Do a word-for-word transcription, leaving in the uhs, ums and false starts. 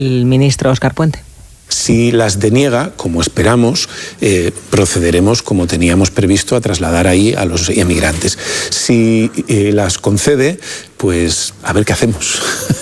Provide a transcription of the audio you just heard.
el ministro Óscar Puente. Si las deniega, como esperamos, eh, procederemos como teníamos previsto a trasladar ahí a los emigrantes. Si eh, las concede, pues a ver qué hacemos.